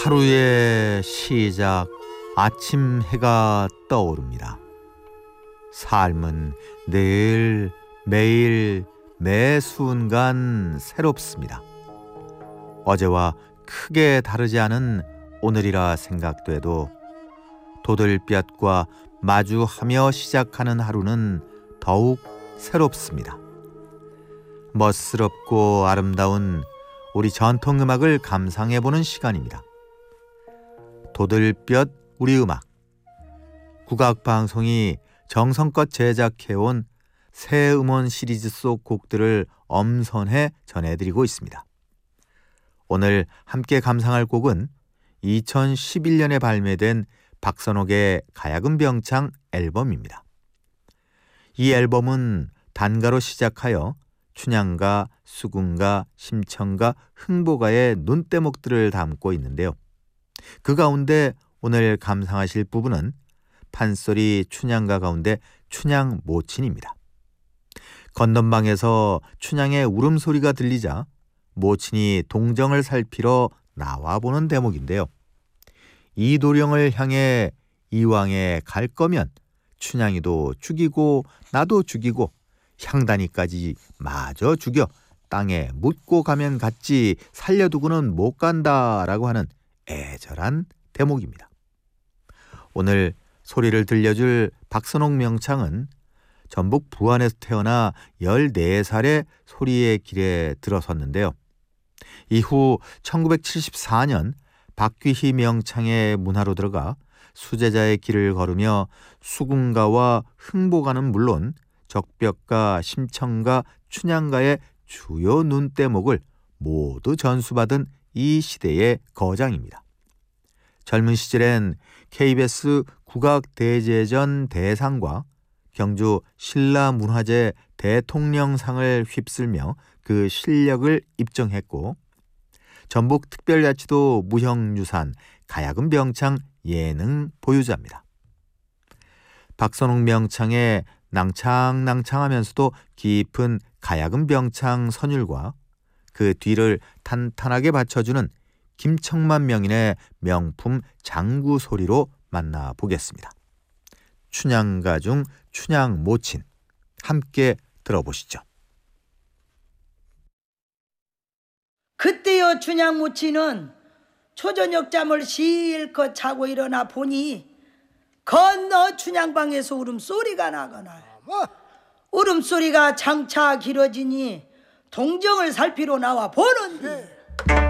하루의 시작, 아침 해가 떠오릅니다. 삶은 늘 매일 매 순간 새롭습니다. 어제와 크게 다르지 않은 오늘이라 생각돼도 도들볕과 마주하며 시작하는 하루는 더욱 새롭습니다. 멋스럽고 아름다운 우리 전통음악을 감상해보는 시간입니다. 도들볕 우리 음악, 국악방송이 정성껏 제작해온 새 음원 시리즈 속 곡들을 엄선해 전해드리고 있습니다. 오늘 함께 감상할 곡은 2011년에 발매된 박선옥의 가야금병창 앨범입니다. 이 앨범은 단가로 시작하여 춘향가, 수궁가, 심청가, 흥보가의 눈대목들을 담고 있는데요. 그 가운데 오늘 감상하실 부분은 판소리 춘향가 가운데 춘향 모친입니다. 건넌방에서 춘향의 울음소리가 들리자 모친이 동정을 살피러 나와보는 대목인데요. 이 도령을 향해 이왕에 갈 거면 춘향이도 죽이고 나도 죽이고 향단이까지 마저 죽여 땅에 묻고 가면 갔지 살려두고는 못 간다라고 하는 애절한 대목입니다. 오늘 소리를 들려줄 박선옥 명창은 전북 부안에서 태어나 14살에 소리의 길에 들어섰는데요. 이후 1974년 박귀희 명창의 문화로 들어가 수제자의 길을 걸으며 수궁가와 흥보가는 물론 적벽가, 심청가, 춘향가의 주요 눈대목을 모두 전수받은 이 시대의 거장입니다. 젊은 시절엔 KBS 국악대제전 대상과 경주 신라문화재 대통령상을 휩쓸며 그 실력을 입증했고 전북특별자치도 무형유산 가야금병창 예능 보유자입니다. 박선옥 명창의 낭창낭창하면서도 깊은 가야금병창 선율과 그 뒤를 탄탄하게 받쳐주는 김청만 명인의 명품 장구소리로 만나보겠습니다. 춘향가 중 춘향 모친, 함께 들어보시죠. 그때여 춘향 모친은 초저녁 잠을 실컷 자고 일어나 보니 건너 춘향방에서 울음소리가 나거나 울음소리가 장차 길어지니 동정을 살피러 나와 보는디